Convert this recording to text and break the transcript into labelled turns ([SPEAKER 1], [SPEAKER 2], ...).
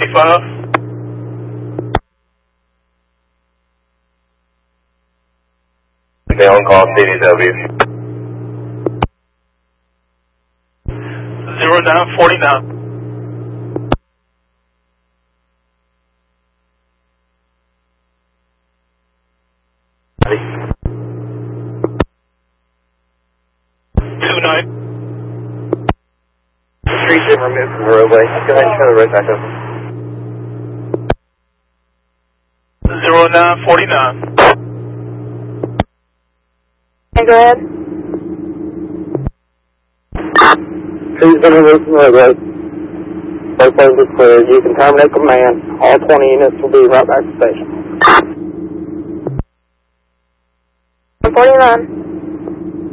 [SPEAKER 1] 25.
[SPEAKER 2] Okay, on call CDW.
[SPEAKER 1] 0949.
[SPEAKER 2] Street been removed from the roadway. Go ahead and turn the road back up.
[SPEAKER 1] 0949.
[SPEAKER 3] Hey, go ahead.
[SPEAKER 2] Street's been removed from the roadway. Both lanes are clear. You can terminate command. All 20 units will be right back to station.
[SPEAKER 3] 49.